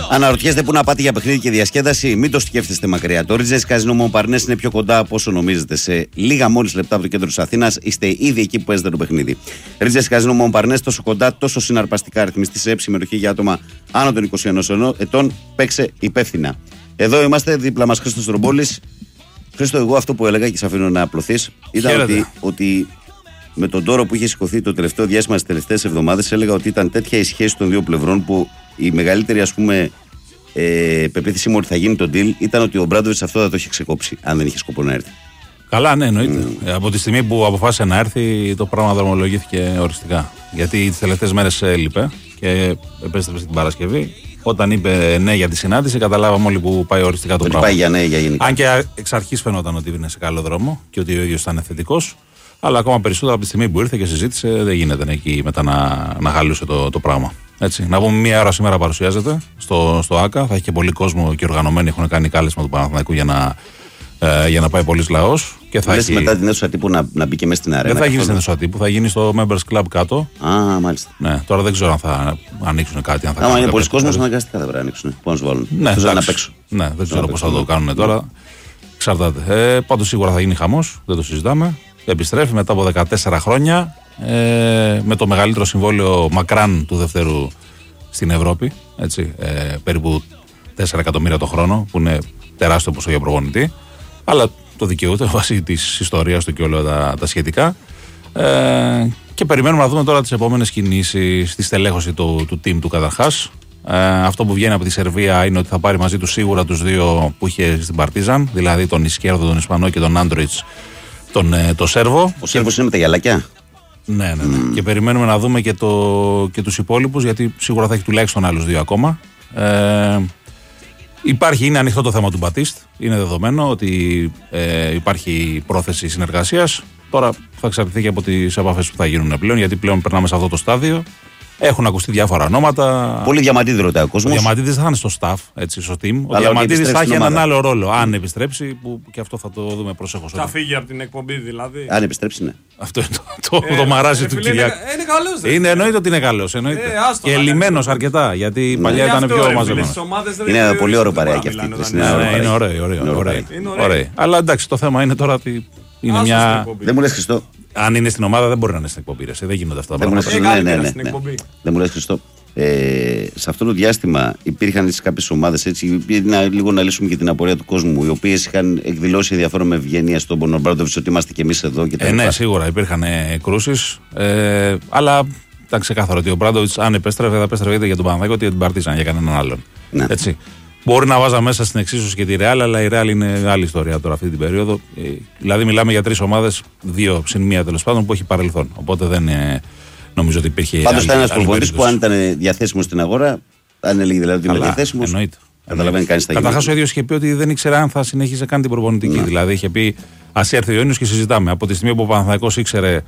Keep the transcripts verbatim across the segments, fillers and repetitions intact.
Αναρωτιέστε πού να πάτε για παιχνίδι και διασκέδαση, μην το σκέφτεστε μακριά. Το Ρίτζες Καζίνο Μομπαρνές είναι πιο κοντά από όσο νομίζετε. Σε λίγα μόλις λεπτά από το κέντρο της Αθήνας είστε ήδη εκεί που παίζετε το παιχνίδι. Ρίτζες Καζίνο Μομπαρνές, τόσο κοντά, τόσο συναρπαστικά, ρυθμιστή σε συμμετοχή για άτομα άνω των είκοσι ενός ετών. Παίξε υπεύθυνα. Εδώ είμαστε, δίπλα μας Χρήστος Τρομπόλης. Χρήστο, εγώ αυτό που έλεγα και σε αφήνω να απλωθείς ήταν ότι, ότι με τον τόρο που είχε σηκωθεί το τελευταίο διάστημα τις τελευταίες εβδομάδες, έλεγα ότι ήταν τέτοια η σχέση των δύο πλευρών που η μεγαλύτερη, ας πούμε, ε, πεποίθησή μου ότι θα γίνει το deal ήταν ότι ο Μπράντοβιτς αυτό θα το είχε ξεκόψει, αν δεν είχε σκοπό να έρθει. Καλά, ναι, εννοείται. Mm. Ε, από τη στιγμή που αποφάσισε να έρθει, το πράγμα δρομολογήθηκε οριστικά. Γιατί τις τελευταίες μέρες έλειπε και επέστρεψε την Παρασκευή. Όταν είπε ναι για τη συνάντηση, καταλάβαμε όλοι που πάει οριστικά το ότι πράγμα. Πάει για ναι, για γενικά. Αν και εξ αρχής φαινόταν ότι είναι σε καλό δρόμο και ότι ο ίδιος ήταν θετικός. Αλλά ακόμα περισσότερο από τη στιγμή που ήρθε και συζήτησε, δεν γίνεται εκεί μετά να, να χαλούσε το, το πράγμα. Έτσι. Να πούμε, μία ώρα σήμερα παρουσιάζεται στο, στο ΆΚΑ. Θα έχει και πολύ κόσμο και οργανωμένοι έχουν κάνει κάλεσμα του Παναθηναϊκού για να, ε, για να πάει πολλής λαός. Λες έχει... μετά την αίθουσα τύπου να, να μπει και μέσα στην αρένα. Δεν θα γίνει στην αίθουσα τύπου, θα γίνει στο Members Club κάτω. Α, μάλιστα. Ναι, τώρα δεν ξέρω αν θα ανοίξουν κάτι. Αν θα Άμα είναι πολλοί κόσμος, αναγκαστικά δεν πρέπει να ανοίξουν. Πώ να σου βάλουν. Ναι, να παίξουν. Ναι, δεν ξέρω πώς θα το κάνουν τώρα. Εξαρτάται. Ε, πάντως σίγουρα θα γίνει χαμός, δεν το συζητάμε. Επιστρέφει μετά από δεκατέσσερα χρόνια ε, με το μεγαλύτερο συμβόλαιο μακράν του Δευτέρου στην Ευρώπη. Έτσι, ε, περίπου τέσσερα εκατομμύρια το χρόνο, που είναι τεράστιο ποσό για προπονητή. Αλλά το δικαιούται βάσει της ιστορίας του και όλα τα, τα σχετικά. Ε, και περιμένουμε να δούμε τώρα τις επόμενες κινήσεις, τη στελέχωση του, του team του καταρχάς. Ε, αυτό που βγαίνει από τη Σερβία είναι ότι θα πάρει μαζί του σίγουρα τους δύο που είχε στην Παρτίζαν, δηλαδή τον Ισκέρδο, τον Ισπανό και τον Άντροιτς. Τον, το Σέρβο. Ο Σέρβος είναι με τα γυαλάκια. Ναι, ναι, ναι. Mm. Και περιμένουμε να δούμε και, το, και τους υπόλοιπους, γιατί σίγουρα θα έχει τουλάχιστον άλλους δύο ακόμα. Ε, υπάρχει, είναι ανοιχτό το θέμα του Μπατίστ. Είναι δεδομένο ότι ε, υπάρχει πρόθεση συνεργασίας. Τώρα θα εξαρτηθεί και από τις επαφές που θα γίνουν πλέον, γιατί πλέον περνάμε σε αυτό το στάδιο. Έχουν ακουστεί διάφορα ονόματα. Πολύ Διαμαντίδη ρωτάει ο κόσμος. Ο Διαμαντίδης θα είναι στο staff, έτσι, στο team. Ο Διαμαντίδης θα έχει έναν άλλο ρόλο. Αν επιστρέψει, που και αυτό θα το δούμε προσέχως. Θα φύγει από την εκπομπή δηλαδή. Αν επιστρέψει, ναι. Αυτό είναι το, το, ε, το μαράζι του Κυριάκου. Είναι καλός. Είναι, εννοείται ότι είναι καλός. Ε, και λιμένος αρκετά. Γιατί ναι. παλιά ήταν πιο μαζεμένος. Είναι πολύ ωραίο παρέα και αυτή. Είναι ωραίο. Αλλά εντάξει, το θέμα είναι τώρα ότι είναι μια. Δεν μου λες, Χριστό. Αν είναι στην ομάδα δεν μπορεί να είναι στην εκπομπή. Δεν γίνονται αυτά τα πράγματα. Ναι, ναι, ναι. Δεν μου λες, Χριστό. Ε, σε αυτό το διάστημα υπήρχαν κάποιες ομάδες έτσι, να, λίγο να λύσουμε και την απορία του κόσμου, οι οποίες είχαν εκδηλώσει ενδιαφέρον με ευγένεια στον Μπράντοβιτς ότι είμαστε και εμείς εδώ. Και τα ε, ναι, σίγουρα υπήρχαν ε, κρούσεις. Ε, αλλά ήταν ξεκάθαρο ότι ο Μπράντοβιτς, αν επέστρεφε, θα επέστρεφε είτε για τον Παναθηναϊκό είτε για την Παρτίζαν, για κανέναν άλλον. Ναι. Έτσι. Μπορεί να βάζα μέσα στην εξίσωση και τη Ρεάλ, αλλά η Ρεάλ είναι άλλη ιστορία τώρα αυτή την περίοδο. Ε, δηλαδή, μιλάμε για τρεις ομάδες, δύο συν μία τέλος πάντων, που έχει παρελθόν. Οπότε δεν είναι. Νομίζω ότι υπήρχε. Πάντως ήταν ένας προπονητής που αν ήταν διαθέσιμος στην αγορά, αν έλεγε δηλαδή ότι είναι διαθέσιμος. Εννοείται. Καταλαβαίνει κανείς τα Καταρχάς ο ίδιος είχε πει ότι δεν ήξερε αν θα συνέχιζε καν την προπονητική. Ναι. Δηλαδή είχε πει ας έρθει ο Ιόνιος και συζητάμε. Από τη στιγμή που ο Παναθηναϊκός ήξερε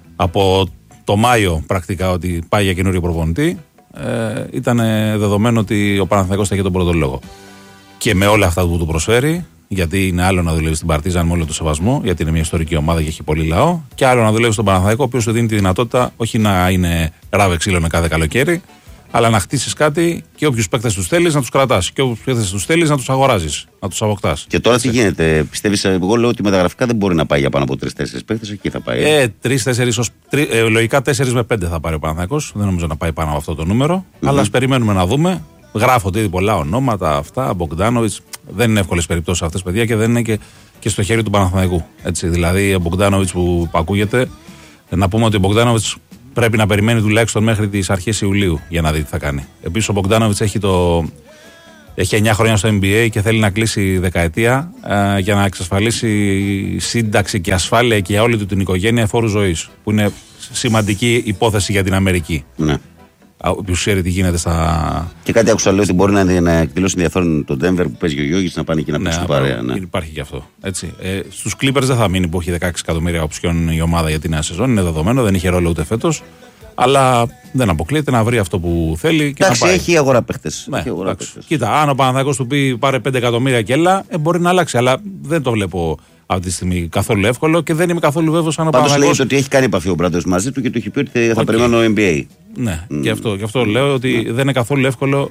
από το Μάιο πρακτικά ότι πάει για καινούριο προπονητή, ε, ήταν δεδομένο ότι ο Παναθηναϊκός θα έχει τον πρώτο λόγο. Και με όλα αυτά που του προσφέρει. Γιατί είναι άλλο να δουλεύει στην Παρτίζαν με όλο το σεβασμό, γιατί είναι μια ιστορική ομάδα και έχει πολύ λαό. Και άλλο να δουλεύει στον Παναθηναϊκό, ο οποίος σου δίνει τη δυνατότητα όχι να είναι ράβε ξύλωνε κάθε καλοκαίρι, αλλά να χτίσεις κάτι και όποιους παίκτες τους θέλεις να τους κρατάς. Και όποιους παίκτες τους θέλεις να τους αγοράζεις, να τους αποκτάς. Και τώρα τι γίνεται, πιστεύεις, εγώ λέω ότι μεταγραφικά δεν μπορεί να πάει για πάνω από τρεις-τέσσερις παίκτες, εκεί θα πάει. Ε, τρεις-τέσσερις, ε, λογικά τέσσερις με πέντε θα πάρει ο Παναθηναϊκός. Δεν νομίζω να πάει πάνω από αυτό το νούμερο. Mm-hmm. Αλλά ας περιμένουμε να δούμε. Γράφονται ήδη πολλά ονόματα, αυτά, Μπογκντάνοβιτς. Δεν είναι εύκολες περιπτώσεις αυτές, παιδιά, και δεν είναι και, και στο χέρι του Παναθηναϊκού. Έτσι, δηλαδή, ο Μπογκντάνοβιτς που, που ακούγεται, να πούμε ότι ο Μπογκντάνοβιτς πρέπει να περιμένει τουλάχιστον μέχρι τις αρχές Ιουλίου για να δει τι θα κάνει. Επίσης, ο Μπογκντάνοβιτς έχει, το, έχει εννιά χρόνια στο N B A και θέλει να κλείσει δεκαετία ε, για να εξασφαλίσει σύνταξη και ασφάλεια και για όλη του την οικογένεια φόρου ζωής. Που είναι σημαντική υπόθεση για την Αμερική. Ναι. Όποιος ξέρει τι γίνεται στα. Και κάτι άκουσα λέω ότι μπορεί να, να εκδηλώσει ενδιαφέρον τον Denver που παίζει ο Γιώργης να πάνε εκεί να ναι, παίξουν παρέα. Ναι. Υπάρχει και αυτό. Έτσι. Ε, στους Clippers δεν θα μείνει που έχει δεκαέξι εκατομμύρια οψιόν η ομάδα για τη νέα σεζόν. Είναι δεδομένο, δεν είχε ρόλο ούτε φέτος. Αλλά δεν αποκλείεται να βρει αυτό που θέλει και εντάξει, να πάει. Έχει αγορά παίχτες. Ναι, κοίτα, αν ο Παναθηναϊκός του πει πάρε πέντε εκατομμύρια και έλα, ε, μπορεί να αλλάξει. Αλλά δεν το βλέπω αυτή τη στιγμή καθόλου εύκολο και δεν είμαι καθόλου βέβαιος αν ο Παναθηναϊκός. Πάντως λέει ότι έχει κάνει επαφή ο Μπράντοβιτς μαζί του και του έχει πει ότι θα okay. περιμένω N B A. Ναι, mm. και, αυτό, και αυτό λέω ότι yeah. δεν είναι καθόλου εύκολο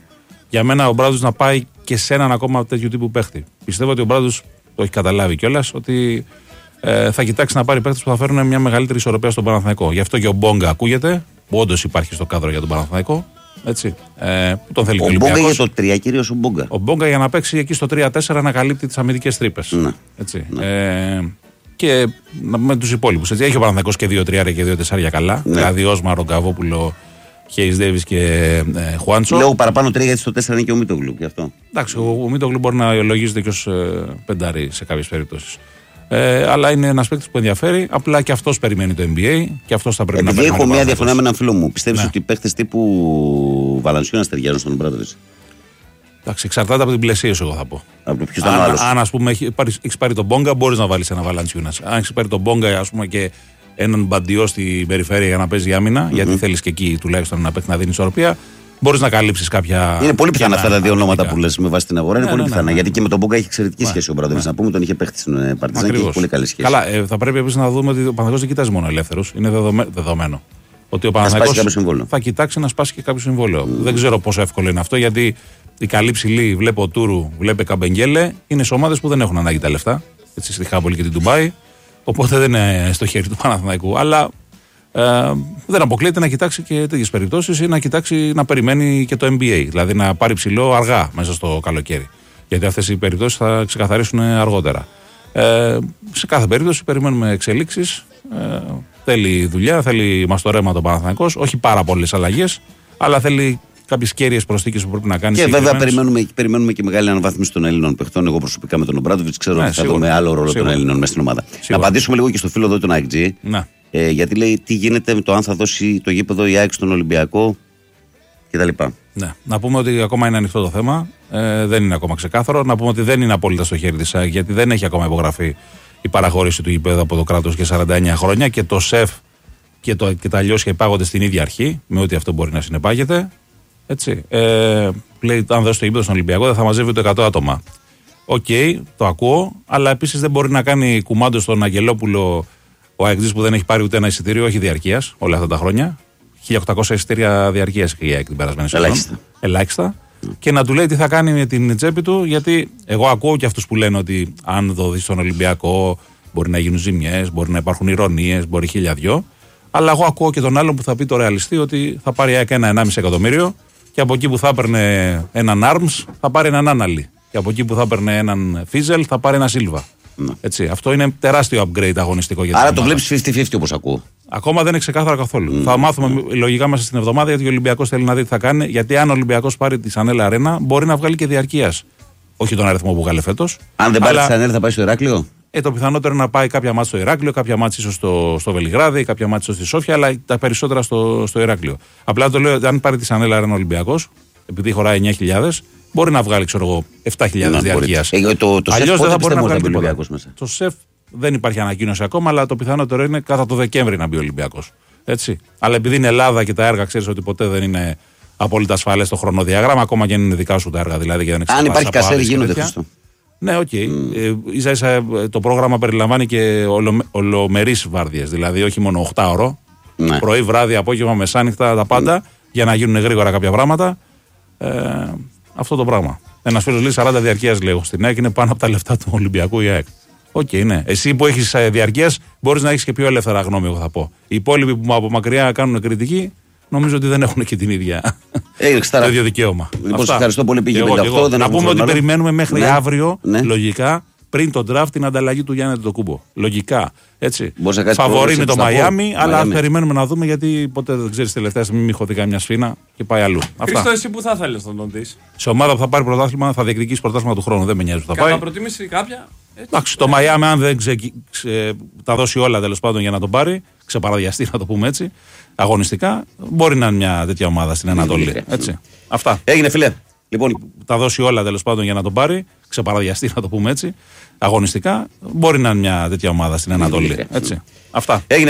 για μένα ο Μπράντοβιτς να πάει και σε έναν ακόμα τέτοιου τύπου παίχτη. Πιστεύω ότι ο Μπράντοβιτς το έχει καταλάβει κιόλας ότι ε, θα κοιτάξει να πάρει παίχτες που θα φέρουν μια μεγαλύτερη ισορροπία στον Παναθηναϊκό. Γι' αυτό και ο Μπόγκα ακούγεται, που όντως υπάρχει στο κάδρο για τον Παναθηναϊκό. Έτσι, ε, που τον θέλει ο Μπόγκα για το τρία, κυρίως ο Μπόγκα. Ο Μπόγκα για να παίξει εκεί στο τρία τέσσερα να καλύπτει τις αμυντικές τρύπες. Ναι. Έτσι. Ναι. Ε, και με τους υπόλοιπους. Έχει ο Παναθηναϊκός και δύο τρία και δύο τέσσερα καλά. Ναι. Δηλαδή Όσμαρο, Ρογκαβόπουλο, Χέις Ντέιβις και ε, Χουάντσο. Λέω παραπάνω τρία γιατί στο τέσσερα είναι και ο Μίτογλου. Γι' αυτό. Εντάξει, ο, ο Μίτογλου μπορεί να λογίζεται και ως ε, πεντάρι σε κάποιες περιπτώσεις. Ε, αλλά είναι ένας παίκτης που ενδιαφέρει. Απλά και αυτός περιμένει το N B A και αυτός θα πρέπει Επειδή να περιμένει. έχω μια διαφωνία με έναν φίλο μου. Πιστεύεις Ναι. ότι οι παίκτες τύπου Βαλανσιώνας ταιριάζουν στον Μπράντοβιτς? Εντάξει, εξαρτάται από την πλαισίωση, εγώ θα πω. Από το ποιος ήταν ο Αν, άλλος. αν ας πούμε έχει πάρει, έχεις πάρει τον Μπόγκα, μπορείς να βάλεις ένα Βαλαντσιούνας. Αν έχεις πάρει τον Μπόγκα, ας πούμε, και έναν μπαντιό στην περιφέρεια για να παίζει άμυνα, mm-hmm. γιατί θέλεις και εκεί τουλάχιστον να παίξει να δίνει ισορροπία, μπορείς να καλύψεις κάποια. Είναι πολύ πιθανά αυτά τα δύο ονόματα που λες με βάση την αγορά. Είναι Ναι, πολύ ναι, πιθανά. ναι, ναι. Γιατί και με τον Μπόγκα έχει εξαιρετική Ναι. σχέση ο Μπράντοβιτς. Ναι. Να πούμε τον είχε παίχτη στην Παρτιζάν και έχει πολύ καλή σχέση. Καλά, ε, θα πρέπει επίσης να δούμε ότι ο Παναθηναϊκός δεν κοιτάζει μόνο ελεύθερους. Είναι δεδομέ, δεδομένο. Ότι ο σπάσει Παναθηναϊκός κάποιο συμβόλαιο. θα κοιτάξει να σπάσει και κάποιο συμβόλαιο. Mm. Δεν ξέρω πόσο εύκολο είναι αυτό, γιατί η καλή ψηλή, βλέπω Τούρου, βλέπε Καμπεγγέλε, είναι σε ομάδες που δεν έχουν ανάγκη τα λεφτά. Έτσι, στη Χάπολη και την Ντουμπάι. Οπότε δεν είναι στο χέρι του Παναθηναϊκού. Αλλά ε, δεν αποκλείεται να κοιτάξει και τέτοιες περιπτώσεις ή να κοιτάξει να περιμένει και το N B A. Δηλαδή να πάρει ψηλό αργά μέσα στο καλοκαίρι. Γιατί αυτές οι περιπτώσεις θα ξεκαθαρίσουν αργότερα. Ε, σε κάθε περίπτωση περιμένουμε εξελίξεις. Ε, θέλει δουλειά, θέλει μαστορέμα το Παναθηναϊκός. Όχι πάρα πολλές αλλαγές, αλλά θέλει κάποιες κέρυες προσθήκες που πρέπει να κάνει. Και βέβαια περιμένουμε, περιμένουμε και μεγάλη αναβάθμιση των Ελλήνων παιχτών. Εγώ προσωπικά με τον Ομπράντοβιτς ξέρω Ναι, ότι θα σίγουρα. δούμε άλλο ρόλο Σίγουρα. των Ελλήνων μέσα στην ομάδα. Σίγουρα. Να απαντήσουμε λίγο και στο φίλο εδώ τον ΑΕΚ τζι. Ναι. Ε, γιατί λέει τι γίνεται με το αν θα δώσει το γήπεδο η ΑΕΚ στον Ολυμπιακό κτλ. Ναι. Να πούμε ότι ακόμα είναι ανοιχτό το θέμα. Ε, δεν είναι ακόμα ξεκάθαρο. Να πούμε ότι δεν είναι απόλυτα στο χέρι της ΑΕΚ, γιατί δεν έχει ακόμα υπογραφεί η παραχώρηση του γηπέδου από το κράτος για σαράντα εννέα χρόνια και το ΣΕΦ και, το, και τα λιώσια υπάγονται στην ίδια αρχή, με ό,τι αυτό μπορεί να συνεπάγεται. Έτσι. Ε, λέει, αν δώσει το γήπεδο στον Ολυμπιακό, δεν θα μαζεύει ούτε εκατό άτομα. Οκ, okay, το ακούω, αλλά επίσης δεν μπορεί να κάνει κουμάντο στον Αγγελόπουλο ο ΑΕΚ που δεν έχει πάρει ούτε ένα εισιτήριο, όχι διαρκείας όλα αυτά τα χρόνια. χίλια οκτακόσια εισιτήρια διαρκείας η ΑΕΚ την περασμένη σεζόν. Ελάχιστα. Ελάχιστα. Mm. Και να του λέει τι θα κάνει με την τσέπη του, γιατί εγώ ακούω και αυτούς που λένε ότι αν δοθεί στον Ολυμπιακό μπορεί να γίνουν ζημιές, μπορεί να υπάρχουν ηρωνίες, μπορεί χίλια δυο. Αλλά εγώ ακούω και τον άλλον που θα πει το ρεαλιστή ότι θα πάρει η ΑΕΚ ένα ενάμιση εκατομμύριο και από εκεί που θα έπαιρνε έναν Arms θα πάρει έναν Άναλι. Και από εκεί που θα έπαιρνε έναν Φίζελ θα πάρει ένα Σίλβα. Mm. Έτσι, αυτό είναι τεράστιο upgrade αγωνιστικό για την Άρα ομάδα. το βλέπεις πενήντα πενήντα όπως ακούω. Ακόμα δεν είναι ξεκάθαρο καθόλου. Mm. Θα μάθουμε mm. λογικά μέσα στην εβδομάδα, γιατί ο Ολυμπιακός θέλει να δει τι θα κάνει. Γιατί αν ο Ολυμπιακός πάρει τη Σανέλα Αρένα, μπορεί να βγάλει και διαρκείας. Όχι τον αριθμό που βγάλε φέτος. Αν δεν πάρει αλλά... τη Σανέλα, θα πάει στο Ηράκλειο. Ε, το πιθανότερο είναι να πάει κάποια μάτς στο Ηράκλειο, κάποια μάτς ίσως στο, στο Βελιγράδι, κάποια μάτς ίσως στη Σόφια, αλλά τα περισσότερα στο, στο Ηράκλειο. Απλά το λέω ότι αν πάρει τη Σανέλα Αρένα ο Ολυμπιακός, επειδή χωράει εννιά χιλιάδες, μπορεί να βγάλει, ξέρω εγώ, επτά χιλιάδες διαρκείας. Ε, το το Αλλιώς ΣΕΦ δεν θα πότε μπορεί να πιστεύω βγάλει ότι θα μπει ο τίποτα. Ολυμπιακός μέσα. Το ΣΕΦ δεν υπάρχει ανακοίνωση ακόμα, αλλά το πιθανότερο είναι κατά το Δεκέμβρη να μπει ο Ολυμπιακός. Έτσι. Αλλά επειδή είναι Ελλάδα και τα έργα, ξέρεις ότι ποτέ δεν είναι απόλυτα ασφαλές το χρονοδιάγραμμα, ακόμα και αν είναι δικά σου τα έργα δηλαδή. Και δεν Αν υπάρχει κασέρι, γίνονται Χριστό. Ναι, οκ. Okay. Mm. Ε, ίσα ίσα το πρόγραμμα περιλαμβάνει και ολο, ολομερείς βάρδιες. Δηλαδή, όχι μόνο οκτώ ώρο. Ναι. Πρωί, βράδυ, απόγευμα, μεσάνυχτα, τα πάντα. Mm. Για να γίνουν γρήγορα κάποια πράγματα. Ε, αυτό το πράγμα. Ένα φίλο λέει σαράντα διαρκείας, λέει, στην ΑΕΚ είναι πάνω από τα λεφτά του Ολυμπιακού η ΑΕΚ. Οκ, okay, ναι. Εσύ που έχεις διαρκείας μπορεί να έχεις και πιο ελεύθερα γνώμη, εγώ θα πω. Οι υπόλοιποι που από μακριά κάνουν κριτική, νομίζω ότι δεν έχουν και την ίδια. το ίδιο δικαίωμα. Λοιπόν, σε ευχαριστώ πολύ, πήγε πενήντα οκτώ. Να πούμε ότι άλλο. Περιμένουμε μέχρι ναι. αύριο, ναι. λογικά, πριν τον draft, την ανταλλαγή του Γιάννη Αντετοκούμπο. Λογικά. Έτσι. Φαβορί είναι το Μαϊάμι, αλλά περιμένουμε να δούμε, γιατί ποτέ δεν ξέρει τελευταία στιγμή, μη χωθεί καμιά σφήνα και πάει αλλού. Χρήστο, εσύ που θα θέλεις να τον δεις? Σε ομάδα που θα πάρει πρωτάθλημα, θα διεκδικήσει πρωτάθλημα του χρόνου. Δεν με νοιάζει που θα πάει. Κατά προτίμηση κάποια. Εντάξει, το Μαϊάμι, αν δεν ξε, ξε, τα δώσει όλα τέλος πάντων για να τον πάρει, ξεπαραδιαστεί, να το πούμε έτσι, αγωνιστικά, μπορεί να είναι μια τέτοια ομάδα στην Ανατολή. Έτσι. Αυτά. Έγινε, φίλε. Λοιπόν, τα δώσει όλα τέλος πάντων για να τον πάρει, ξεπαραδιαστεί, να το πούμε έτσι, αγωνιστικά, μπορεί να είναι μια τέτοια ομάδα στην Ανατολή. Έτσι. Αυτά. Έγινε.